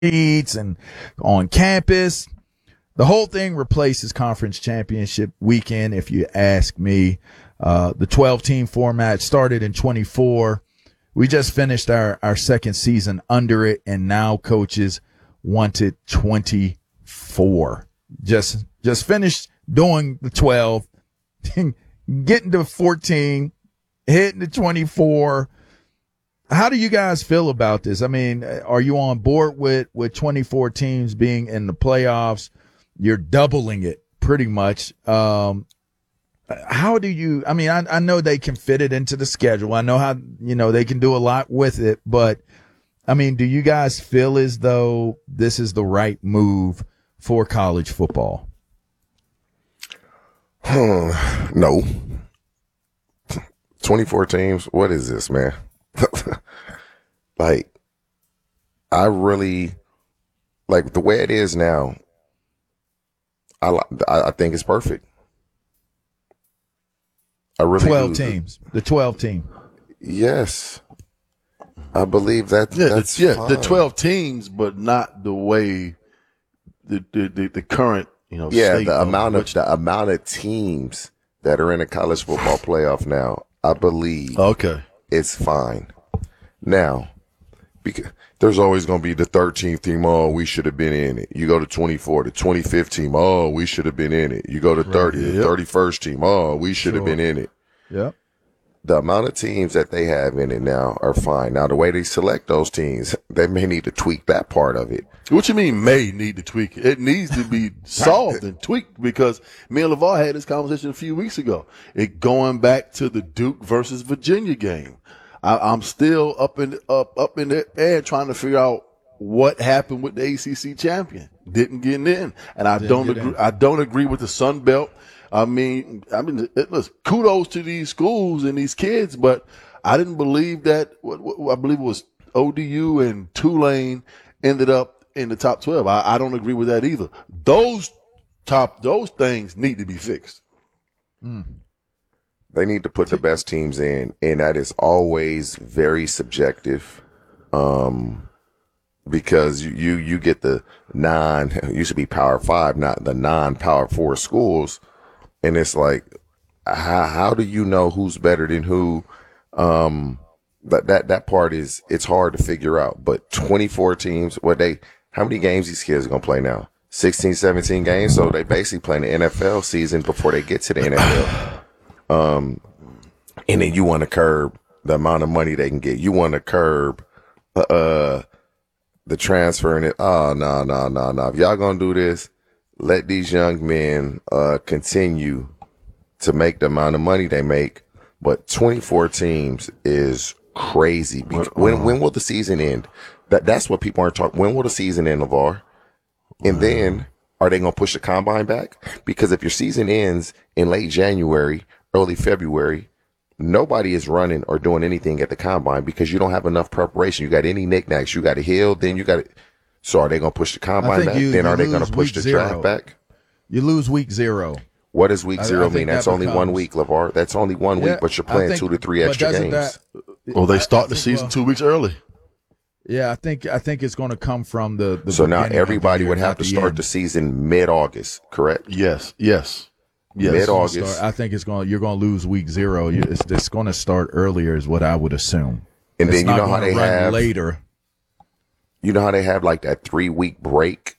streets and on campus. The whole thing replaces conference championship weekend, if you ask me. The 12-team format started in 24. We just finished our second season under it, and now coaches want it 24. Just finished doing the 12, getting to 14, hitting the 24. How do you guys feel about this? I mean, are you on board with 24 teams being in the playoffs? You're doubling it pretty much. How do you, I mean, I know they can fit it into the schedule. I know how, they can do a lot with it, but I mean, do you guys feel as though this is the right move for college football? No. 24 teams. What is this, man? Like, I really, like the way it is now, I think it's perfect. I really 12 do. teams. The 12 team. Yes. I believe that's fine. The 12 teams, but not the way the current, state the amount of teams that are in a college football playoff now, I believe it's fine. Now, because there's always going to be the 13th team, oh, we should have been in it. You go to 24, the 25th team, oh, we should have been in it. You go to 30, the 31st team, oh, we should have been in it. Yep. The amount of teams that they have in it now are fine. Now, the way they select those teams, they may need to tweak that part of it. What you mean may need to tweak it? It needs to be solved and tweaked, because me and LeVar had this conversation a few weeks ago. It going back to the Duke versus Virginia game. I'm still up in the air trying to figure out what happened with the ACC champion. Didn't get in, and I don't agree. I don't agree with the Sun Belt. I mean, listen, kudos to these schools and these kids, but I didn't believe that. I believe it was ODU and Tulane ended up in the top 12. I don't agree with that either. Those things need to be fixed. They need to put the best teams in, and that is always very subjective. Because you get the used to be Power 5, not the non-Power 4 schools. And it's like, how do you know who's better than who? But that part it's hard to figure out. But 24 teams, how many games these kids are going to play now? 16, 17 games. So they basically play the NFL season before they get to the NFL. And then you want to curb the amount of money they can get. You want to curb, the transfer and it. Oh, no. If y'all going to do this, let these young men, continue to make the amount of money they make. But 24 teams is crazy. When will the season end? That's what people aren't talking. When will the season end, LeVar? And then are they going to push the combine back? Because if your season ends in late January, early February, nobody is running or doing anything at the combine because you don't have enough preparation. You got any knickknacks, you got to heal, then you got to. So are they going to push the combine back? Then are they going to push the draft back? You lose week 0. What does week 0 mean? That's only 1 week, LeVar. That's only 1 week, but you're playing 2 to 3 extra games. They start the season 2 weeks early. Yeah, I think it's going to come from the so now everybody would have to start the season mid-August, correct? Yes. Mid-August. I think you're going to lose week 0. It's going to start earlier is what I would assume. And then you know how they have later. You know how they have like that 3-week break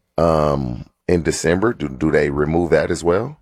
in December? Do they remove that as well?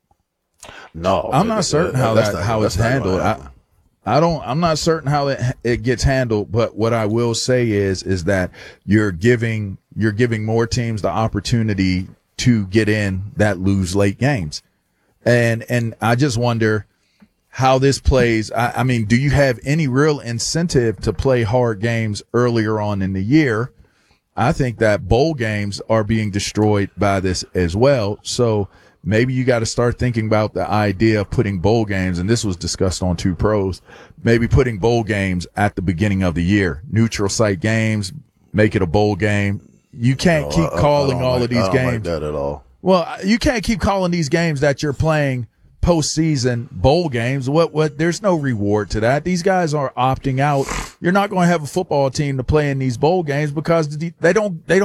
No. I'm not certain how it's handled. I'm not certain how it gets handled, but what I will say is that you're giving more teams the opportunity to get in that lose late games. And I just wonder how this plays. I mean, do you have any real incentive to play hard games earlier on in the year? I think that bowl games are being destroyed by this as well. So maybe you got to start thinking about the idea of putting bowl games, and this was discussed on Two Pros, maybe putting bowl games at the beginning of the year, neutral site games, make it a bowl game. You can't keep calling all of these games. I don't like that at all. Well, you can't keep calling these games that you're playing postseason bowl games. What? There's no reward to that. These guys are opting out. You're not going to have a football team to play in these bowl games because they don't